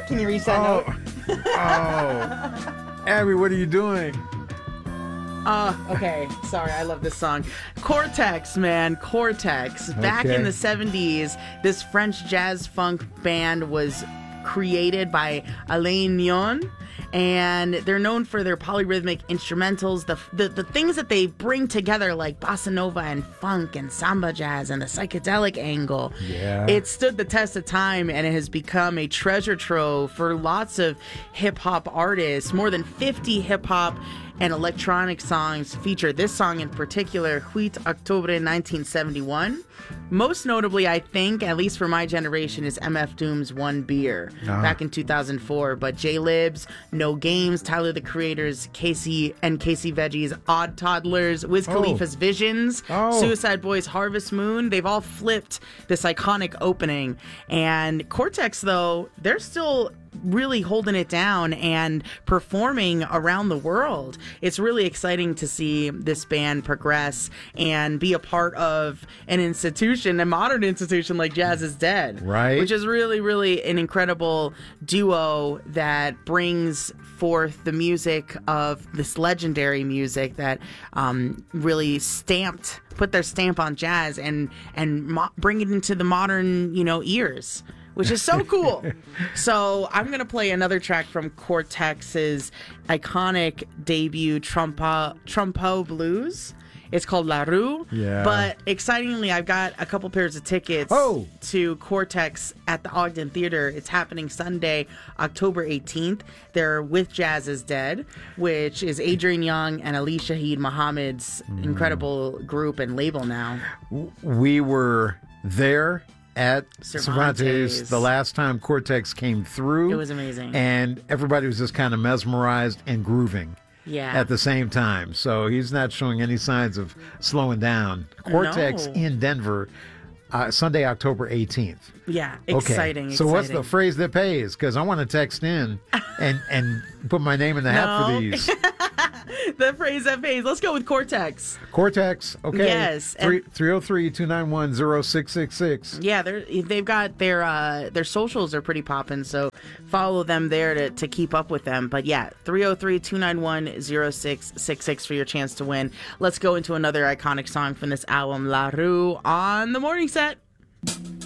Can you reach that note? Oh. Abby, what are you doing? Okay. Sorry, I love this song. Cortex, man. Cortex. Back in the 70s, this French jazz funk band was created by Alain Nyon, and they're known for their polyrhythmic instrumentals, the things that they bring together, like bossa nova and funk and samba jazz and the psychedelic angle. Yeah. It stood the test of time, and it has become a treasure trove for lots of hip-hop artists. More than 50 hip-hop and electronic songs feature this song in particular, 8 Octobre 1971. Most notably, I think, at least for my generation, is MF Doom's One Beer back in 2004. But J-Lib's No Games, Tyler the Creator's Casey Veggie's Odd Toddlers, Wiz Khalifa's Visions, Suicide Boys' Harvest Moon, they've all flipped this iconic opening. And Cortex, though, they're still really holding it down and performing around the world. It's really exciting to see this band progress and be a part of an institution, a modern institution like Jazz is Dead. Right. Which is really, really an incredible duo that brings forth the music of this legendary music that really put their stamp on jazz and bring it into the modern, ears, which is so cool. So I'm going to play another track from Cortex's iconic debut, Trompeau Blues. It's called La Rue. Yeah. But excitingly, I've got a couple pairs of tickets to Cortex at the Ogden Theater. It's happening Sunday, October 18th. They're with Jazz is Dead, which is Adrian Young and Ali Shaheed Muhammad's incredible group and label now. We were there at Cervantes the last time Cortex came through. It was amazing. And everybody was just kind of mesmerized and grooving at the same time. So he's not showing any signs of slowing down. Cortex in Denver, Sunday, October 18th. Yeah, Okay. exciting. So what's the phrase that pays? Because I want to text in and put my name in the hat for these. The phrase that pays. Let's go with Cortex. Cortex, okay. Yes. 303-291-0666. Yeah, they've got their socials are pretty popping, so follow them there to keep up with them. But yeah, 303-291-0666 for your chance to win. Let's go into another iconic song from this album, La Rue, on the morning set.